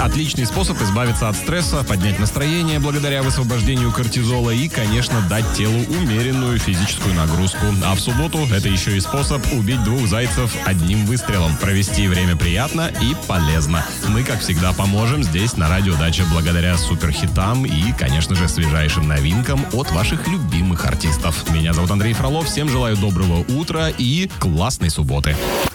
Отличный способ избавиться от стресса, поднять настроение благодаря высвобождению кортизола и, конечно, дать телу умеренную физическую нагрузку. А в субботу это еще и способ убить 2 зайцев одним выстрелом. Провести время приятно и полезно. Мы, как всегда, поможем здесь, на Радио Дача, благодаря суперхитам и, конечно же, свежайшим новинкам от ваших любимых артистов. Меня зовут Андрей Фролов. Всем желаю доброго утра и классной субботы.